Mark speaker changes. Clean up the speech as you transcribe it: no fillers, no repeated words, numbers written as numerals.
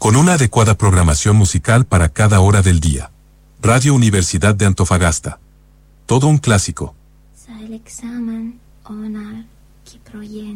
Speaker 1: con una adecuada programación musical para cada hora del día. Radio Universidad de Antofagasta. Todo un clásico.
Speaker 2: Sa el examen onar ki projen.